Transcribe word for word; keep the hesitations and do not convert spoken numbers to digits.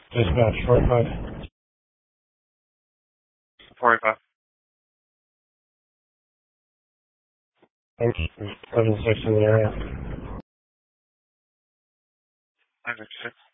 Dispatch forty-five. forty-five. seven six in the area. five six.